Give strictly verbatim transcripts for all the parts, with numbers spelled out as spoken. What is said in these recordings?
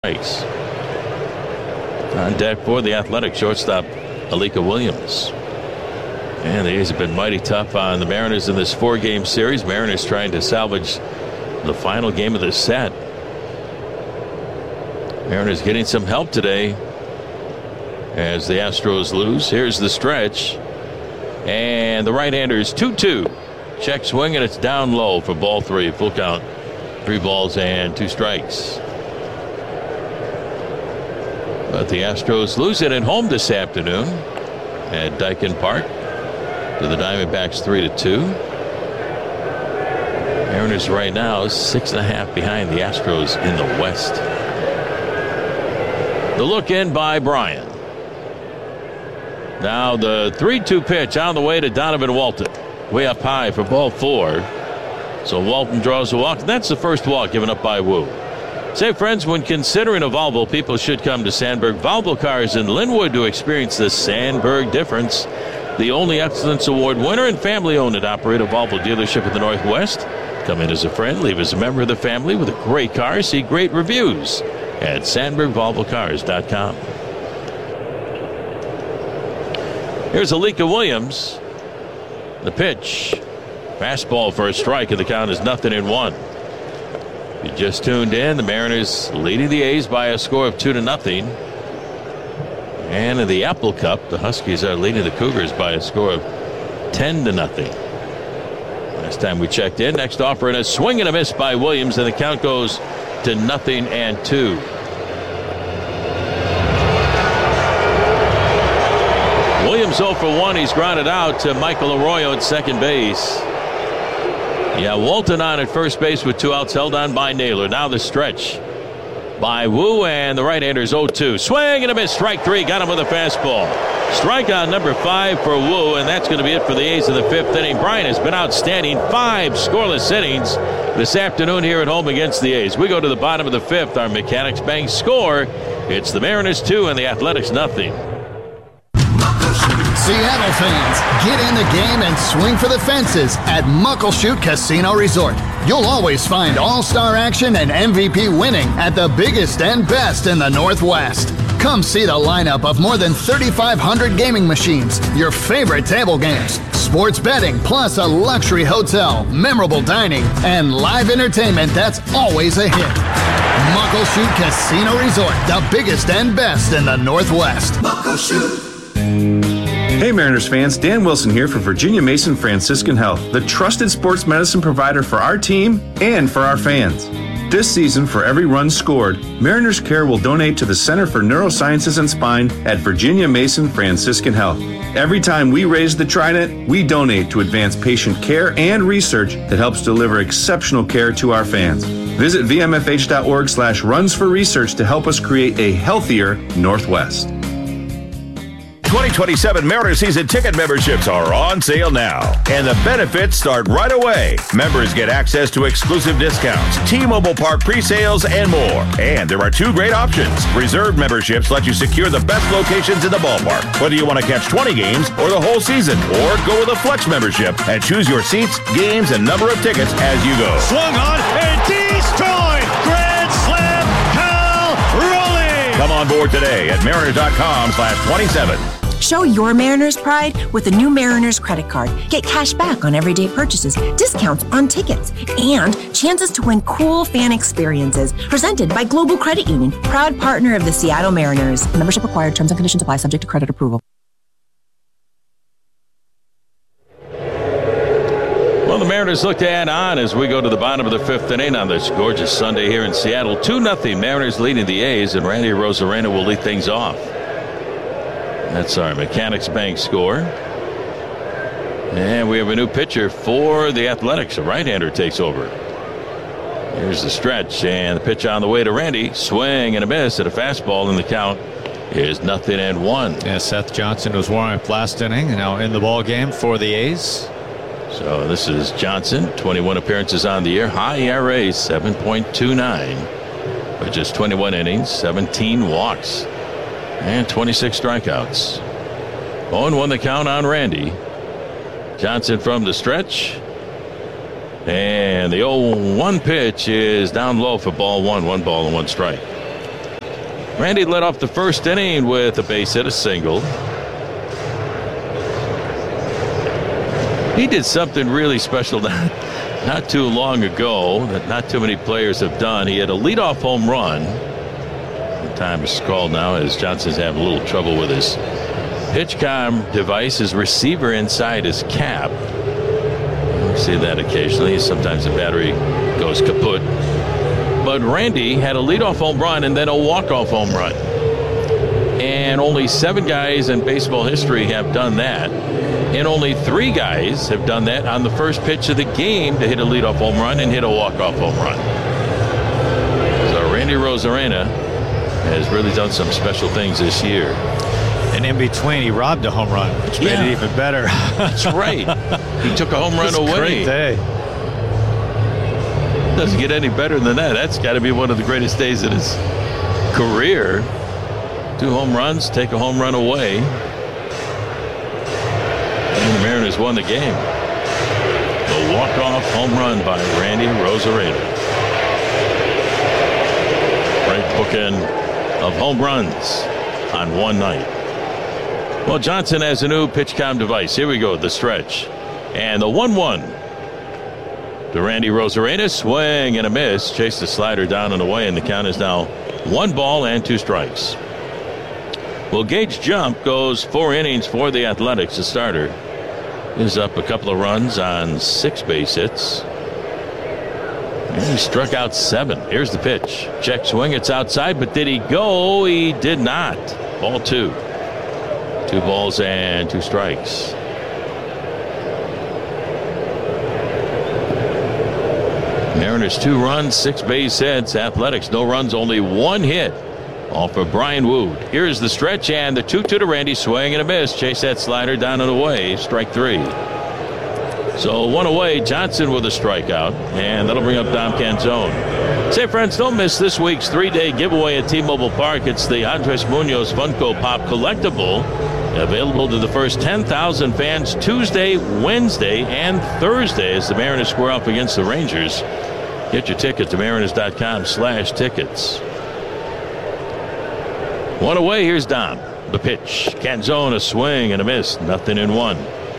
strikes. On deck for the Athletic shortstop, Alika Williams. And the A's have been mighty tough on the Mariners in this four-game series. Mariners trying to salvage the final game of the set. Mariners getting some help today as the Astros lose. Here's the stretch. And the right-hander's two two. Check swing, and it's down low for ball three. Full count. Three balls and two strikes. But the Astros lose it at home this afternoon at Daikin Park to the Diamondbacks three to two. Mariners right now six and a half behind the Astros in the West. The look in by Bryan. Now the three two pitch on the way to Donovan Walton. Way up high for ball four. So Walton draws a walk. That's the first walk given up by Wu. Say, friends, when considering a Volvo, people should come to Sandberg Volvo Cars in Linwood to experience the Sandberg difference. The only Excellence Award winner and family-owned and operated Volvo dealership in the Northwest. Come in as a friend, leave as a member of the family with a great car. See great reviews at Sandberg Volvo Cars dot com. Here's Alika Williams. The pitch. Fastball for a strike, and the count is nothing in one. You just tuned in. The Mariners leading the A's by a score of two to nothing. And in the Apple Cup, the Huskies are leading the Cougars by a score of ten to nothing. Last time we checked in, next offer and a swing and a miss by Williams, and the count goes to nothing and two. Williams oh for one. He's grounded out to Michael Arroyo at second base. Yeah, Walton on at first base with two outs, held on by Naylor. Now the stretch by Wu, and the right-hander's oh two. Swing and a miss, strike three. Got him with a fastball. Strikeout number five for Wu, and that's going to be it for the A's in the fifth inning. Bryan has been outstanding. Five scoreless innings this afternoon here at home against the A's. We go to the bottom of the fifth. Our Mechanics Bank score. It's the Mariners two and the Athletics nothing. Seattle fans, get in the game and swing for the fences at Muckleshoot Casino Resort. You'll always find all-star action and M V P winning at the biggest and best in the Northwest. Come see the lineup of more than thirty-five hundred gaming machines, your favorite table games, sports betting, plus a luxury hotel, memorable dining, and live entertainment that's always a hit. Muckleshoot Casino Resort, the biggest and best in the Northwest. Muckleshoot. Hey Mariners fans, Dan Wilson here for Virginia Mason Franciscan Health, the trusted sports medicine provider for our team and for our fans. This season, for every run scored, Mariners Care will donate to the Center for Neurosciences and Spine at Virginia Mason Franciscan Health. Every time we raise the Trident, we donate to advance patient care and research that helps deliver exceptional care to our fans. Visit V M F H dot org slash runs for research to help us create a healthier Northwest. twenty twenty-seven Mariners season ticket memberships are on sale now, and the benefits start right away. Members get access to exclusive discounts, T-Mobile Park pre-sales, and more. And there are two great options. Reserve memberships let you secure the best locations in the ballpark, whether you want to catch twenty games or the whole season, or go with a flex membership and choose your seats, games, and number of tickets as you go. Swung on and destroyed. Grand slam, Cal Raleigh. Come on board today at Mariners dot com slash twenty-seven. Show your Mariners pride with the new Mariners credit card. Get cash back on everyday purchases, discounts on tickets, and chances to win cool fan experiences. Presented by Global Credit Union, proud partner of the Seattle Mariners. Membership required. Terms and conditions apply, subject to credit approval. Well, the Mariners look to add on as we go to the bottom of the fifth inning on this gorgeous Sunday here in Seattle. two nothing Mariners leading the A's, and Randy Arozarena will lead things off. That's our Mechanics Bank score. And we have a new pitcher for the Athletics. A right-hander takes over. Here's the stretch, and the pitch on the way to Randy. Swing and a miss at a fastball, and the count is nothing and one. Yeah, Seth Johnson was warming up last inning, and now in the ball game for the A's. So this is Johnson, twenty-one appearances on the year. High E R A, seven point two nine. But just twenty-one innings, seventeen walks. And twenty-six strikeouts. oh and one the count on Randy. Johnson from the stretch. And the oh one pitch is down low for ball one. One ball and one strike. Randy led off the first inning with a base hit, a single. He did something really special not, not too long ago that not too many players have done. He had a leadoff home run. The time is called now as Johnson's having a little trouble with his PitchCom device, his receiver inside his cap. You see that occasionally. Sometimes the battery goes kaput. But Randy had a leadoff home run and then a walk-off home run. And only seven guys in baseball history have done that. And only three guys have done that on the first pitch of the game to hit a leadoff home run and hit a walk-off home run. So Randy Arozarena has really done some special things this year. And in between, he robbed a home run, which yeah. made it even better. That's right. He took a home run away. Great day. Doesn't get any better than that. That's got to be one of the greatest days in his career. Two home runs, take a home run away. And the Mariners won the game. A walk-off home run by Randy Arozarena. Great bookend of home runs on one night. Well, Johnson has a new PitchCom device. Here we go, the stretch. And the one one. To Randy Arozarena, swing and a miss. Chased the slider down and away, and the count is now one ball and two strikes. Well, Gage Jump goes four innings for the Athletics. The starter is up a couple of runs on six base hits. And he struck out seven. Here's the pitch. Check swing. It's outside, but did he go? He did not. Ball two. Two balls and two strikes. Mariners two runs, six base hits. Athletics no runs, only one hit. All for Brian Wood. Here's the stretch and the two two to Randy. Swing and a miss. Chase that slider down and away. Strike three. So one away. Johnson with a strikeout. And that'll bring up Dom Canzone. Say, friends, don't miss this week's three-day giveaway at T-Mobile Park. It's the Andres Munoz Funko Pop Collectible. Available to the first ten thousand fans Tuesday, Wednesday, and Thursday as the Mariners square up against the Rangers. Get your ticket to mariners.com slash tickets. One away, here's Dom. The pitch. Canzone, a swing and a miss. Nothing in one.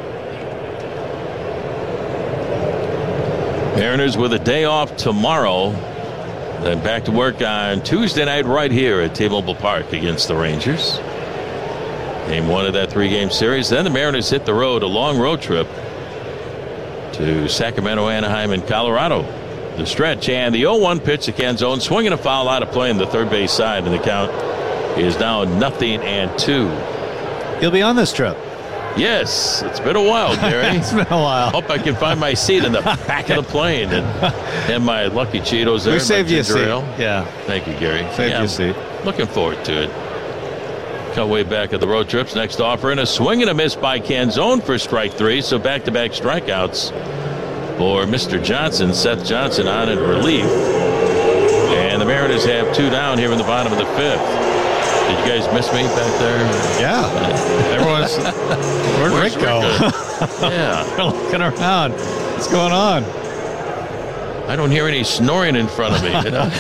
Mariners with a day off tomorrow. Then back to work on Tuesday night right here at T-Mobile Park against the Rangers. Game one of that three-game series. Then the Mariners hit the road, a long road trip to Sacramento, Anaheim, and Colorado. The stretch and the oh one pitch to Canzone, swinging a foul out of play in the third base side, and the count is now nothing and two. You'll be on this trip. Yes, it's been a while, Gary. It's been a while. Hope I can find my seat in the back of the plane and and my Lucky Cheetos there. We saved you a seat. Ale. Yeah. Thank you, Gary. Saved yeah, you a seat. Looking forward to it. Cut way back at the road trips. Next offer, and a swing and a miss by Canzone for strike three. So back-to-back strikeouts for Mister Johnson. Seth Johnson on in relief. And the Mariners have two down here in the bottom of the fifth. Did you guys miss me back there? Yeah. Everyone's. Where'd Where's Rick go? Yeah. We're looking around. What's going on? I don't hear any snoring in front of me. You know?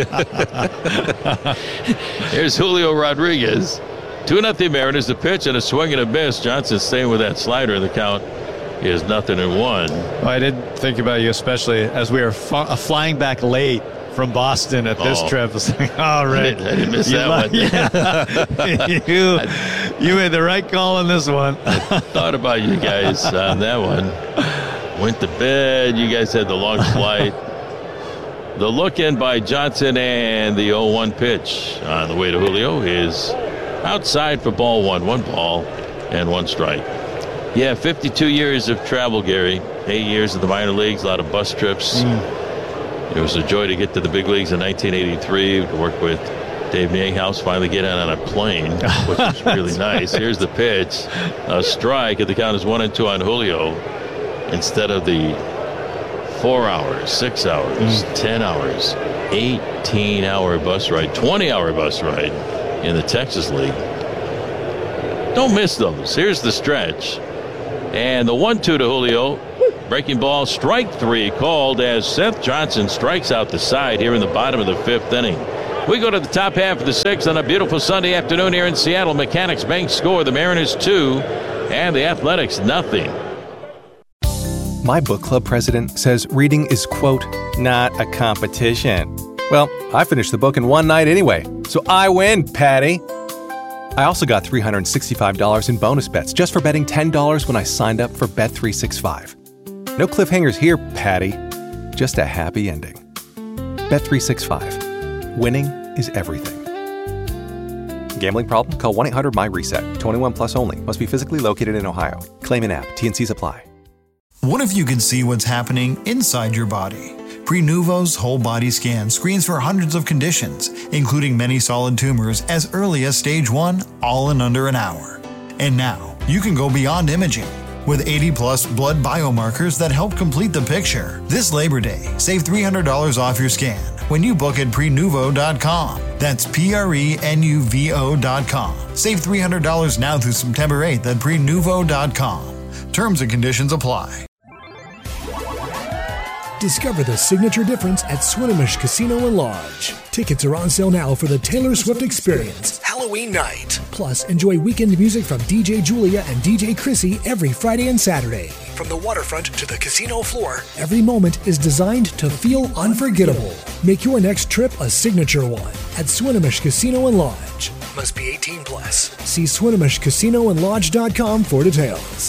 Here's Julio Rodriguez. two nothing Mariners. The pitch and a swing and a miss. Johnson staying with that slider. The count is nothing in one. Well, I did think about you, especially as we were fa- flying back late from Boston at this oh. trip. It's like, oh, Rick. I didn't, I didn't miss you that like, one. Yeah. you, you made the right call on this one. I thought about you guys on that one. Went to bed. You guys had the long flight. The look in by Johnson and the oh one pitch on the way to Julio is outside for ball one. One ball and one strike. Yeah, fifty-two years of travel, Gary. Eight years in the minor leagues, a lot of bus trips. Mm. It was a joy to get to the big leagues in nineteen eighty-three, to work with Dave Niehaus, finally get on a plane, which was really nice. Here's the pitch. A strike, and the count is one and two on Julio instead of the four hours, six hours, mm. ten hours, eighteen-hour bus ride, twenty-hour bus ride in the Texas League. Don't miss those. Here's the stretch. And the one two to Julio. Breaking ball, strike three called as Seth Johnson strikes out the side here in the bottom of the fifth inning. We go to the top half of the sixth on a beautiful Sunday afternoon here in Seattle. Mechanics Bank score the Mariners two and the Athletics nothing. My book club president says reading is, quote, not a competition. Well, I finished the book in one night anyway, so I win, Patty. I also got three hundred sixty-five dollars in bonus bets just for betting ten dollars when I signed up for Bet three sixty-five. No cliffhangers here, Patty. Just a happy ending. Bet three sixty-five. Winning is everything. Gambling problem? Call one eight hundred M Y reset. twenty-one plus only. Must be physically located in Ohio. Claim in app. T and Cs apply. What if you could see what's happening inside your body? Prenuvo's whole body scan screens for hundreds of conditions, including many solid tumors as early as stage one, all in under an hour. And now, you can go beyond imaging. With eighty plus blood biomarkers that help complete the picture. This Labor Day, save three hundred dollars off your scan when you book at prenuvo dot com. That's P R E N U V O dot com. Save three hundred dollars now through September eighth at prenuvo dot com. Terms and conditions apply. Discover the signature difference at Swinomish Casino and Lodge. Tickets are on sale now for the Taylor Swift Experience, Halloween night. Plus, enjoy weekend music from D J Julia and D J Chrissy every Friday and Saturday. From the waterfront to the casino floor, every moment is designed to feel unforgettable. Make your next trip a signature one at Swinomish Casino and Lodge. Must be eighteen plus. See Swinomish Casino and Lodge dot com for details.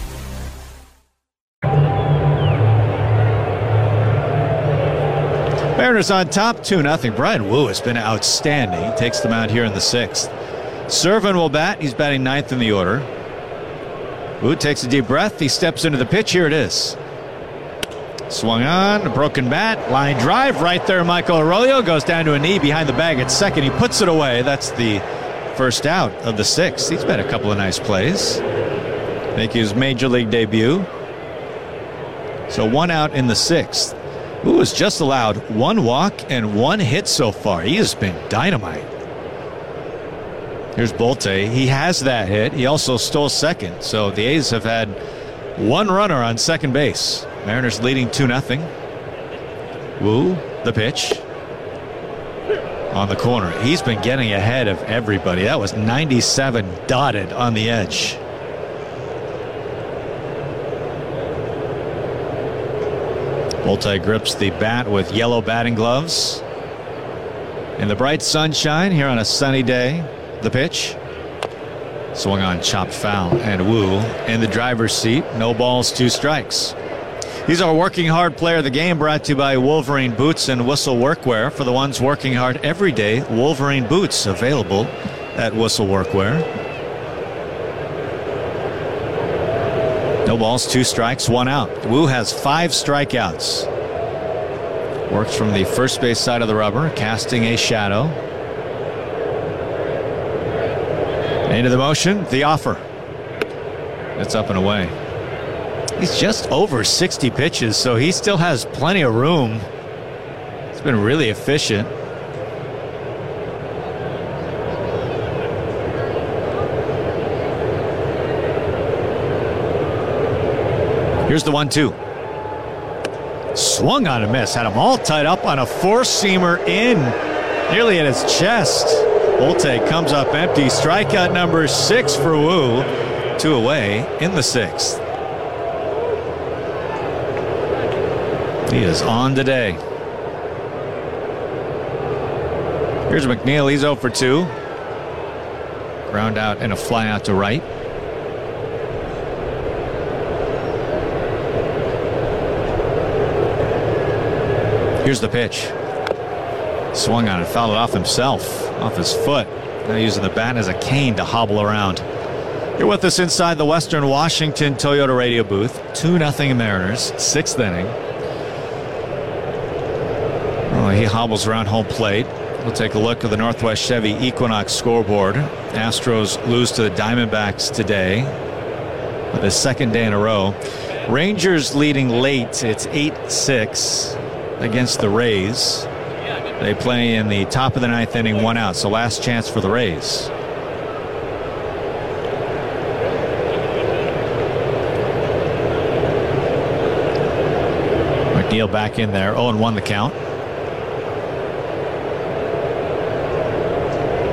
Mariners on top, two nothing. Brian Wu has been outstanding. He takes them out here in the sixth. Servin will bat. He's batting ninth in the order. Wu takes a deep breath. He steps into the pitch. Here it is. Swung on, a broken bat, line drive right there. Michael Arroyo goes down to a knee behind the bag at second. He puts it away. That's the first out of the sixth. He's made a couple of nice plays. Make his major league debut. So one out in the sixth. Who has just allowed one walk and one hit so far. He has been dynamite. Here's Bolte. He has that hit. He also stole second. So the A's have had one runner on second base. Mariners leading two nothing. Wu, the pitch. On the corner. He's been getting ahead of everybody. That was ninety-seven dotted on the edge. Bolte grips the bat with yellow batting gloves. In the bright sunshine here on a sunny day, the pitch. Swung on, chopped foul, and Wu in the driver's seat. No balls, two strikes. He's our working hard player of the game, brought to you by Wolverine Boots and Whistle Workwear. For the ones working hard every day, Wolverine Boots available at Whistle Workwear. No balls, two strikes, one out. Wu has five strikeouts. Works from the first base side of the rubber, casting a shadow. Into the motion, the offer. It's up and away. He's just over sixty pitches, so he still has plenty of room. It's been really efficient. Here's the one two. Swung on a miss. Had him all tied up on a four-seamer in. Nearly at his chest. Bolte comes up empty. Strikeout number six for Wu. Two away in the sixth. He is on today. Here's McNeil. He's oh for two. Ground out and a fly out to right. Here's the pitch. Swung on it, fouled it off himself, off his foot. Now using the bat as a cane to hobble around. You're with us inside the Western Washington Toyota radio booth. two nothing Mariners, sixth inning. Oh, he hobbles around home plate. We'll take a look at the Northwest Chevy Equinox scoreboard. Astros lose to the Diamondbacks today for the second day in a row. Rangers leading late. It's eight six. Against the Rays. They play in the top of the ninth inning, one out, so last chance for the Rays. McNeil back in there, oh and one the count.